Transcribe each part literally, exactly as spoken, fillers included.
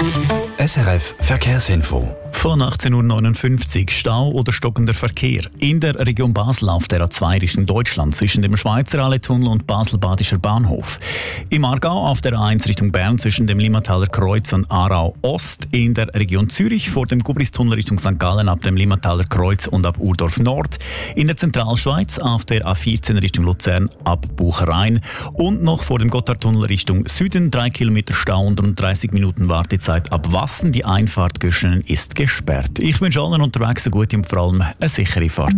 S R F Verkehrsinfo. Von achtzehn Uhr neunundfünfzig Stau oder stockender Verkehr. In der Region Basel auf der A zwei Richtung Deutschland zwischen dem Schweizer Aaletunnel und Basel-Badischer Bahnhof. Im Aargau auf der A eins Richtung Bern zwischen dem Limmataler Kreuz und Aarau Ost. In der Region Zürich vor dem Gubristunnel Richtung Sankt Gallen ab dem Limmataler Kreuz und ab Urdorf Nord. In der Zentralschweiz auf der A vierzehn Richtung Luzern ab Bucherein. Und noch vor dem Gotthardtunnel Richtung Süden drei Kilometer Stau und rund dreißig Minuten Wartezeit ab Wassen. Die Einfahrt Göschenen ist gesperrt. Ich wünsche allen unterwegs eine gute und vor allem eine sichere Fahrt.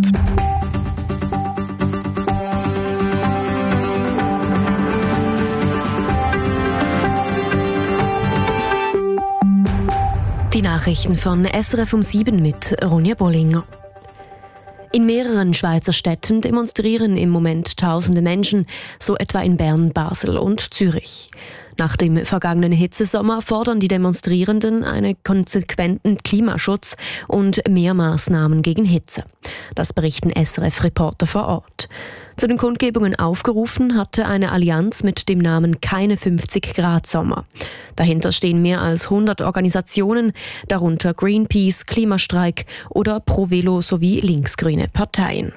Die Nachrichten von S R F um sieben mit Ronja Bollinger. In mehreren Schweizer Städten demonstrieren im Moment tausende Menschen, so etwa in Bern, Basel und Zürich. Nach dem vergangenen Hitzesommer fordern die Demonstrierenden einen konsequenten Klimaschutz und mehr Maßnahmen gegen Hitze. Das berichten S R F-Reporter vor Ort. Zu den Kundgebungen aufgerufen hatte eine Allianz mit dem Namen Keine fünfzig Grad Sommer. Dahinter stehen mehr als hundert Organisationen, darunter Greenpeace, Klimastreik oder Pro Velo sowie linksgrüne Parteien.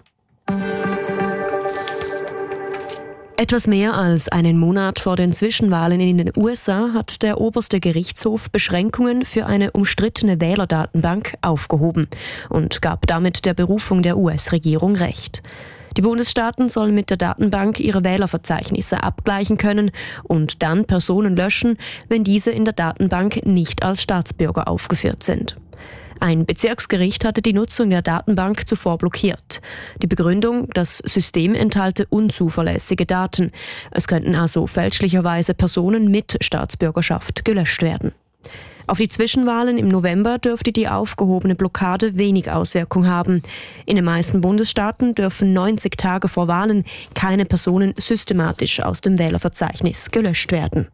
Etwas mehr als einen Monat vor den Zwischenwahlen in den U S A hat der oberste Gerichtshof Beschränkungen für eine umstrittene Wählerdatenbank aufgehoben und gab damit der Berufung der U S-Regierung Recht. Die Bundesstaaten sollen mit der Datenbank ihre Wählerverzeichnisse abgleichen können und dann Personen löschen, wenn diese in der Datenbank nicht als Staatsbürger aufgeführt sind. Ein Bezirksgericht hatte die Nutzung der Datenbank zuvor blockiert. Die Begründung, das System enthalte unzuverlässige Daten. Es könnten also fälschlicherweise Personen mit Staatsbürgerschaft gelöscht werden. Auf die Zwischenwahlen im November dürfte die aufgehobene Blockade wenig Auswirkung haben. In den meisten Bundesstaaten dürfen neunzig Tage vor Wahlen keine Personen systematisch aus dem Wählerverzeichnis gelöscht werden.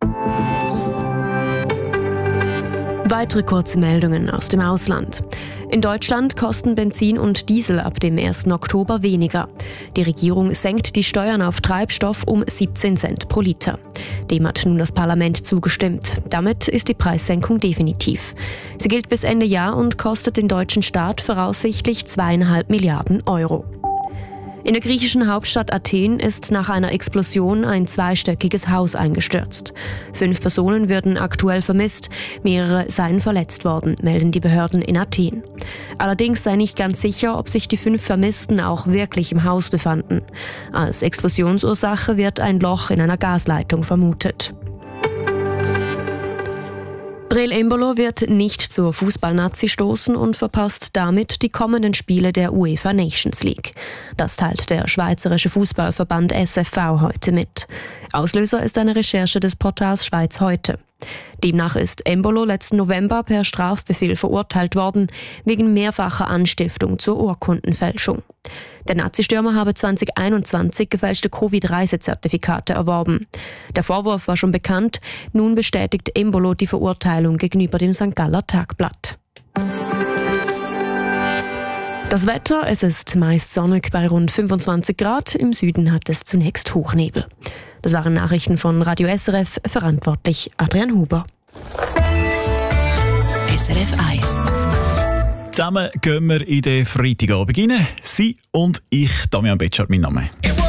Weitere kurze Meldungen aus dem Ausland. In Deutschland kosten Benzin und Diesel ab dem ersten Oktober weniger. Die Regierung senkt die Steuern auf Treibstoff um siebzehn Cent pro Liter. Dem hat nun das Parlament zugestimmt. Damit ist die Preissenkung definitiv. Sie gilt bis Ende Jahr und kostet den deutschen Staat voraussichtlich zweieinhalb Milliarden Euro. In der griechischen Hauptstadt Athen ist nach einer Explosion ein zweistöckiges Haus eingestürzt. Fünf Personen werden aktuell vermisst, mehrere seien verletzt worden, melden die Behörden in Athen. Allerdings sei nicht ganz sicher, ob sich die fünf Vermissten auch wirklich im Haus befanden. Als Explosionsursache wird ein Loch in einer Gasleitung vermutet. Breel Embolo wird nicht zur Fußballnazi stoßen und verpasst damit die kommenden Spiele der UEFA Nations League. Das teilt der Schweizerische Fußballverband S F V heute mit. Auslöser ist eine Recherche des Portals Schweiz heute. Demnach ist Embolo letzten November per Strafbefehl verurteilt worden, wegen mehrfacher Anstiftung zur Urkundenfälschung. Der Nazi-Stürmer habe zwanzig einundzwanzig gefälschte Covid-Reisezertifikate erworben. Der Vorwurf war schon bekannt, nun bestätigt Embolo die Verurteilung gegenüber dem Sankt Galler Tagblatt. Das Wetter, es ist meist sonnig bei rund fünfundzwanzig Grad, im Süden hat es zunächst Hochnebel. Das waren Nachrichten von Radio S R F, verantwortlich Adrian Huber. S R F eins. Zusammen gehen wir in den Freitagabend rein. Sie und ich, Damian Betschart, mein Name.